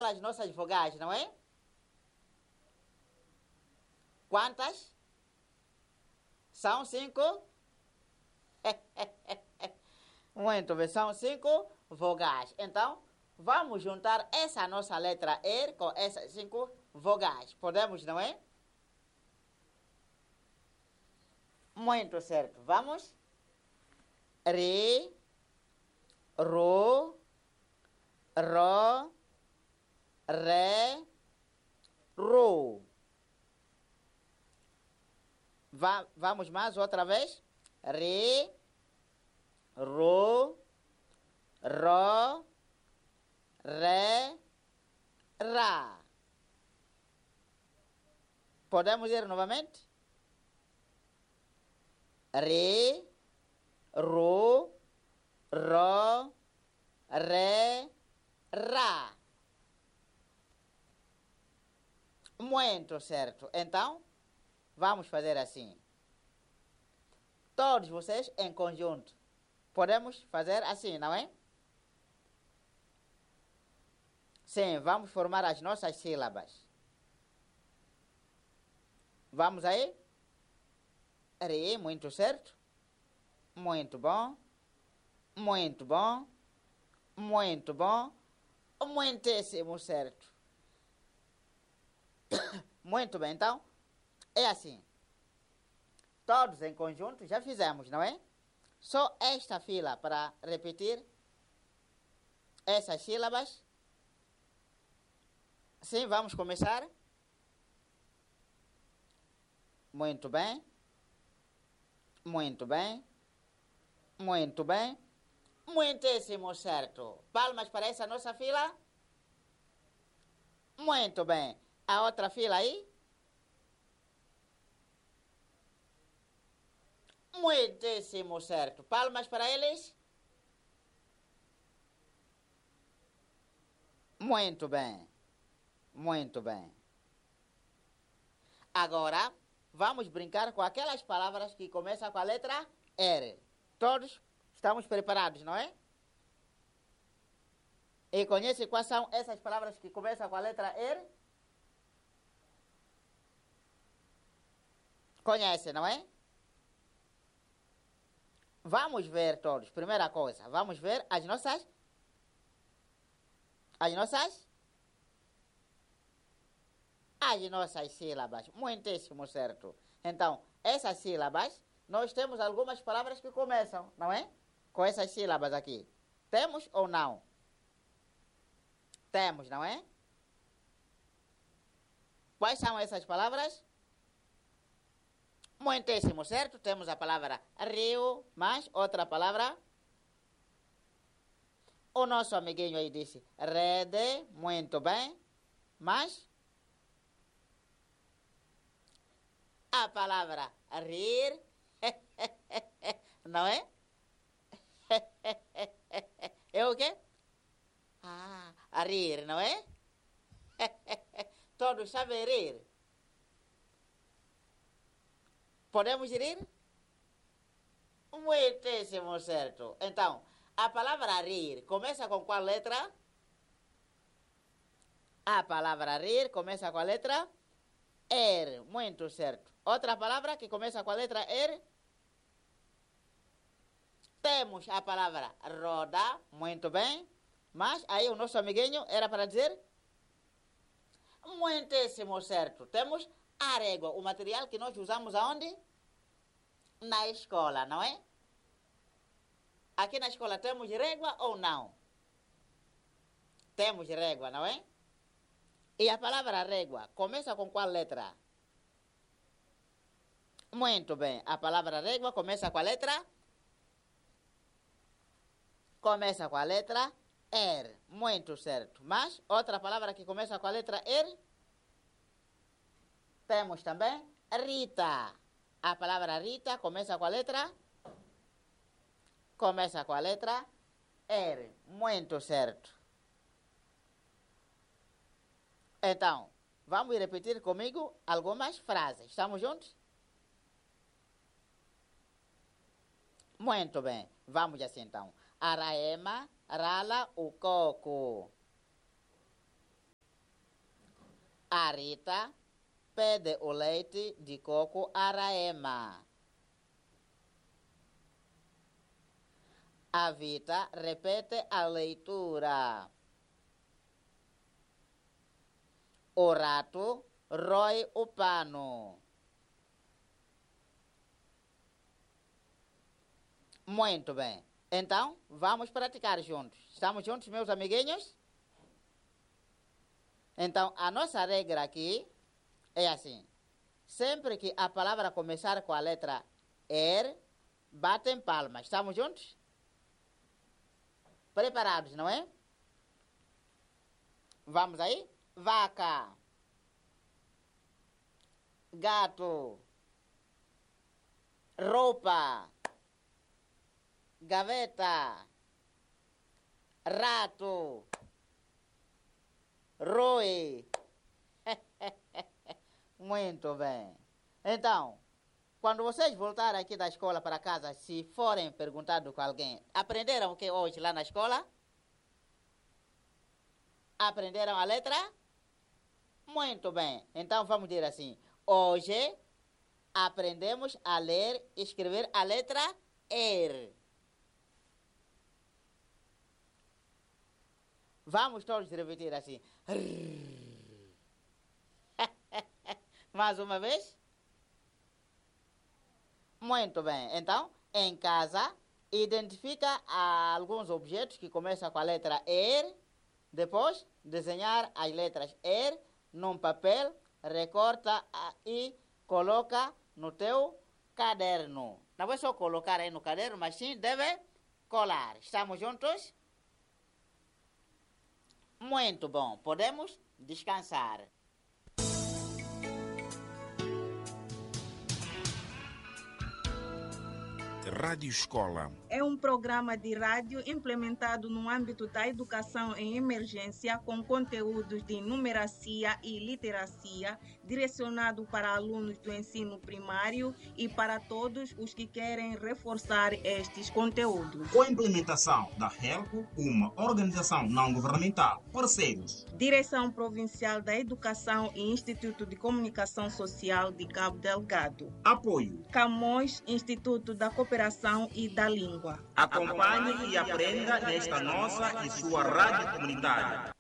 as nossas vogais, não é? Quantas? São 5? Muito bem, são 5 vogais. Então, vamos juntar essa nossa letra R com essas 5 vogais. Podemos, não é? Muito certo. Vamos? Ri, ru, ro, re, ru. Vamos mais outra vez? Ri, ru, ro, re, ra. Podemos ir novamente? Ri, ru, ro, re, ra. Muito certo. Então, vamos fazer assim. Todos vocês em conjunto. Podemos fazer assim, não é? Sim, vamos formar as nossas sílabas. Vamos aí? Ri, muito certo. Muito bom. Muito bom. Muito bom. Muitíssimo certo. Muito bem, então, é assim. Todos em conjunto já fizemos, não é? Só esta fila para repetir essas sílabas. Sim, vamos começar. Muito bem. Muito bem. Muito bem. Muitíssimo certo. Palmas para essa nossa fila. Muito bem. A outra fila aí. Muitíssimo certo. Palmas para eles. Muito bem. Muito bem. Agora, vamos brincar com aquelas palavras que começam com a letra R. Todos estamos preparados, não é? E conhece quais são essas palavras que começam com a letra R? Conhece, não é? Vamos ver todos. Primeira coisa, vamos ver as nossas sílabas. Muitíssimo certo. Então, essas sílabas, nós temos algumas palavras que começam, não é? Com essas sílabas aqui. Temos ou não? Temos, não é? Quais são essas palavras? Muitíssimo certo. Temos a palavra rio, mais outra palavra. O nosso amiguinho aí disse rede. Muito bem. Mas a palavra rir, não é? É o quê? A rir, não é? Todos sabem rir. Podemos rir? Muitíssimo certo. Então, a palavra rir começa com qual letra? A palavra rir começa com a letra R. Muito certo. Outra palavra que começa com a letra R? Temos a palavra roda. Muito bem. Mas aí o nosso amiguinho era para dizer? Muitíssimo certo. Temos a régua, o material que nós usamos aonde? Na escola, não é? Aqui na escola temos régua ou não? Temos régua, não é? E a palavra régua começa com qual letra? Muito bem. A palavra régua começa com a letra? Começa com a letra R. Muito certo. Mas outra palavra que começa com a letra R? Temos também Rita. A palavra Rita começa com a letra? Começa com a letra R. Muito certo. Então, vamos repetir comigo algumas frases. Estamos juntos? Muito bem. Vamos assim então. Araema rala o coco. A Rita pede o leite de coco à Raema. A Vita repete a leitura. O rato rói o pano. Muito bem. Então, vamos praticar juntos. Estamos juntos, meus amiguinhos? Então, a nossa regra aqui é assim. Sempre que a palavra começar com a letra R, batem palmas. Estamos juntos? Preparados, não é? Vamos aí? Vaca. Gato. Roupa. Gaveta. Rato. Roe. Muito bem. Então, quando vocês voltarem aqui da escola para casa, se forem perguntados com alguém, aprenderam o que hoje lá na escola? Aprenderam a letra? Muito bem. Então vamos dizer assim. Hoje aprendemos a ler e escrever a letra R. Vamos todos repetir assim. Mais uma vez? Muito bem. Então, em casa, identifica alguns objetos que começam com a letra R. Depois, desenhar as letras R num papel, recorta e coloca no teu caderno. Não é só colocar aí no caderno, mas sim deve colar. Estamos juntos? Muito bom. Podemos descansar. Rádio Escola é um programa de rádio implementado no âmbito da educação em emergência com conteúdos de numeracia e literacia, direcionado para alunos do ensino primário e para todos os que querem reforçar estes conteúdos. Com a implementação da HELCO, uma organização não-governamental, parceiros. Direção Provincial da Educação e Instituto de Comunicação Social de Cabo Delgado. Apoio. Camões, Instituto da Cooperação e da Língua. Acompanhe e aprenda nesta nossa e sua rádio comunitária.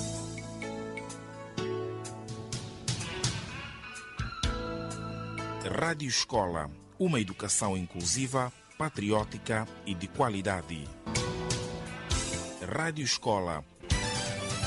Rádio Escola, uma educação inclusiva, patriótica e de qualidade. Rádio Escola,